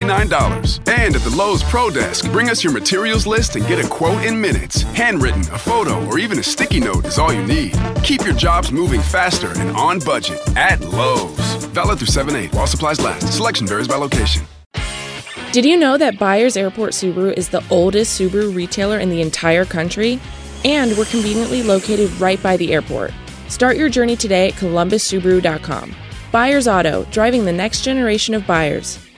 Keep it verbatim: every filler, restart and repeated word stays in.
ninety-nine dollars. And at the Lowe's Pro Desk, bring us your materials list and get a quote in minutes. Handwritten, a photo, or even a sticky note is all you need. Keep your jobs moving faster and on budget at Lowe's. Valid through seven eight while supplies last. Selection varies by location. Did you know that Byers Airport Subaru is the oldest Subaru retailer in the entire country? And we're conveniently located right by the airport. Start your journey today at columbus subaru dot com. Byers Auto, driving the next generation of buyers.